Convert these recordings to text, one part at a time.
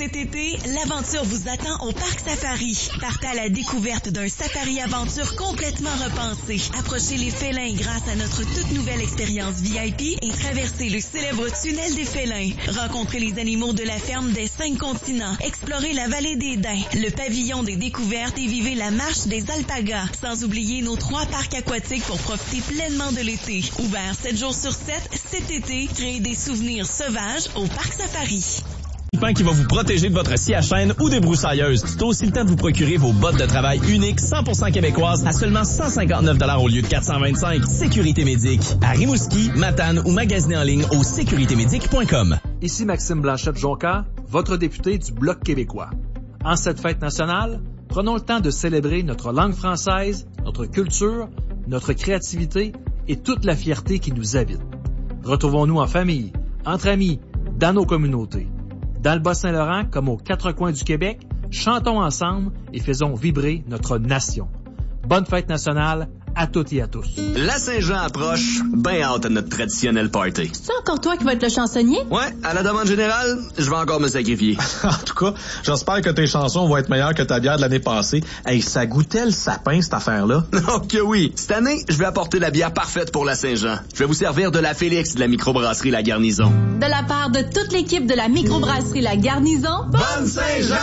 Cet été, l'aventure vous attend au Parc Safari. Partez à la découverte d'un safari-aventure complètement repensé. Approchez les félins grâce à notre toute nouvelle expérience VIP et traversez le célèbre tunnel des félins. Rencontrez les animaux de la ferme des 5 continents. Explorez la vallée des Daims, le pavillon des découvertes et vivez la marche des alpagas. Sans oublier nos 3 parcs aquatiques pour profiter pleinement de l'été. Ouvert 7 jours sur 7, cet été, créez des souvenirs sauvages au Parc Safari. Qui va vous protéger de votre scie à chaîne ou des broussailleuses. C'est aussi le temps de vous procurer vos bottes de travail uniques 100% québécoises à seulement 159 $ au lieu de 425. Sécurité Médic. À Rimouski, Matane ou magasinez en ligne au sécuritémédic.com. Ici Maxime Blanchette-Jonca, votre député du Bloc québécois. En cette fête nationale, prenons le temps de célébrer notre langue française, notre culture, notre créativité et toute la fierté qui nous habite. Retrouvons-nous en famille, entre amis, dans nos communautés. Dans le Bas-Saint-Laurent, comme aux 4 coins du Québec, chantons ensemble et faisons vibrer notre nation. Bonne fête nationale à toutes et à tous. La Saint-Jean approche, ben hâte à notre traditionnel party. C'est encore toi qui vas être le chansonnier? Ouais, à la demande générale, je vais encore me sacrifier. En tout cas, j'espère que tes chansons vont être meilleures que ta bière de l'année passée. Hey, ça goûtait le sapin, cette affaire-là. Oh que oui! Cette année, je vais apporter la bière parfaite pour la Saint-Jean. Je vais vous servir de la Félix de la microbrasserie La Garnison. De la part de toute l'équipe de la microbrasserie La Garnison, bonne Saint-Jean!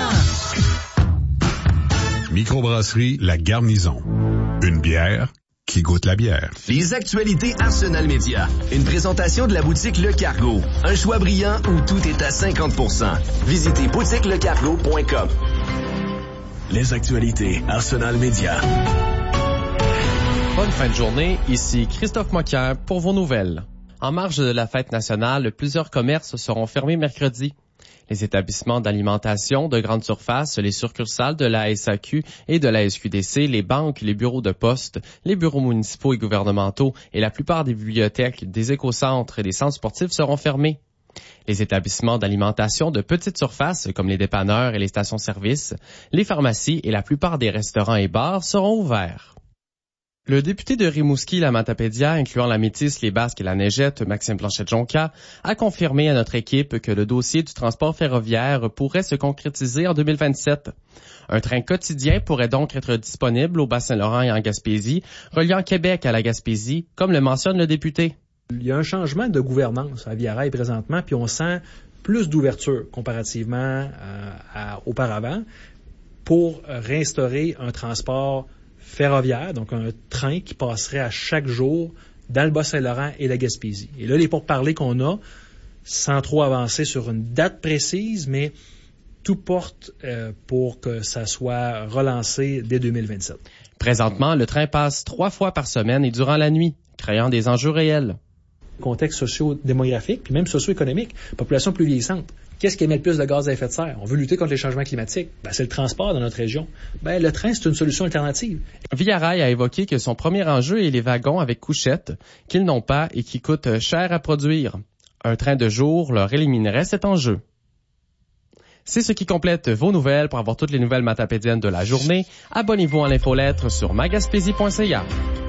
Microbrasserie La Garnison. Une bière qui goûte la bière. Les actualités Arsenal Média. Une présentation de la boutique Le Cargo. Un choix brillant où tout est à 50%. Visitez boutiquelecargo.com. Les actualités Arsenal Média. Bonne fin de journée, ici Christophe Moquin pour vos nouvelles. En marge de la fête nationale, plusieurs commerces seront fermés mercredi. Les établissements d'alimentation de grande surface, les succursales de la SAQ et de la SQDC, les banques, les bureaux de poste, les bureaux municipaux et gouvernementaux et la plupart des bibliothèques, des écocentres et des centres sportifs seront fermés. Les établissements d'alimentation de petite surface, comme les dépanneurs et les stations-service, les pharmacies et la plupart des restaurants et bars seront ouverts. Le député de Rimouski, la Matapédia, incluant la Métis, les Basques et la Neigette, Maxime Blanchette-Jonca, a confirmé à notre équipe que le dossier du transport ferroviaire pourrait se concrétiser en 2027. Un train quotidien pourrait donc être disponible au Bas-Saint-Laurent et en Gaspésie, reliant Québec à la Gaspésie, comme le mentionne le député. Il y a un changement de gouvernance à Via Rail présentement, puis on sent plus d'ouverture comparativement à auparavant pour réinstaurer un transport ferroviaire, donc un train qui passerait à chaque jour dans le Bas-Saint-Laurent et la Gaspésie. Et là, les pourparlers qu'on a, sans trop avancer sur une date précise, mais tout porte pour que ça soit relancé dès 2027. Présentement, le train passe 3 fois par semaine et durant la nuit, créant des enjeux réels. Contexte socio-démographique, puis même socio-économique, population plus vieillissante. Qu'est-ce qui émet le plus de gaz à effet de serre? On veut lutter contre les changements climatiques. C'est le transport dans notre région. Le train, c'est une solution alternative. Via Rail a évoqué que son premier enjeu est les wagons avec couchettes, qu'ils n'ont pas et qui coûtent cher à produire. Un train de jour leur éliminerait cet enjeu. C'est ce qui complète vos nouvelles. Pour avoir toutes les nouvelles matapédiennes de la journée, abonnez-vous à l'infolettre sur magaspésie.ca.